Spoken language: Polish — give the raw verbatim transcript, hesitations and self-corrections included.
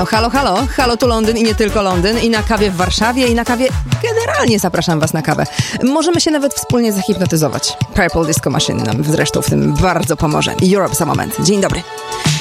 No halo, halo, halo tu Londyn i nie tylko Londyn, i na kawie w Warszawie, i na kawie generalnie zapraszam was na kawę. Możemy się nawet wspólnie zahipnotyzować. Purple Disco Machine nam zresztą w tym bardzo pomoże. Europe za moment. Dzień dobry.